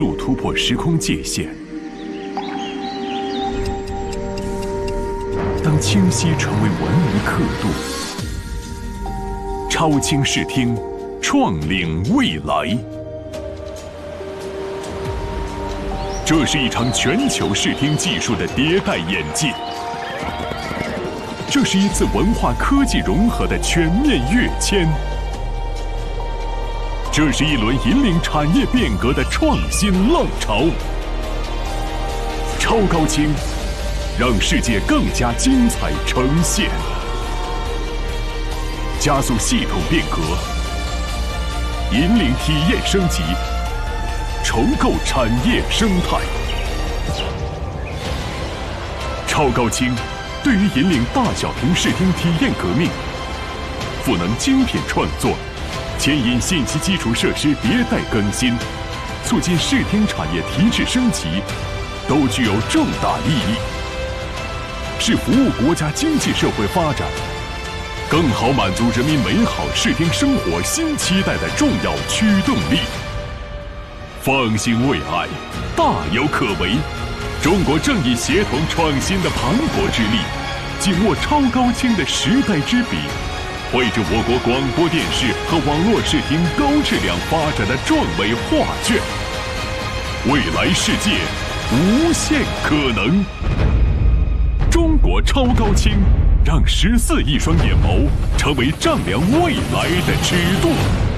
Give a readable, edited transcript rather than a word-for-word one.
路突破时空界限。当清晰成为文明刻度，超清视听，创领未来。这是一场全球视听技术的迭代演进，这是一次文化科技融合的全面跃迁，这是一轮引领产业变革的创新浪潮。超高清，让世界更加精彩呈现，加速系统变革，引领体验升级，重构产业生态。超高清对于引领大小屏视听体验革命，赋能精品创作，牵引信息基础设施迭代更新，促进视听产业提质升级，都具有重大意义，是服务国家经济社会发展，更好满足人民美好视听生活新期待的重要驱动力。放心未来，大有可为。中国正以协同创新的磅礴之力，紧握超高清的时代之笔，绘制我国广播电视和网络视听高质量发展的壮伟画卷。未来世界无限可能。中国超高清，让14亿双眼眸成为丈量未来的尺度。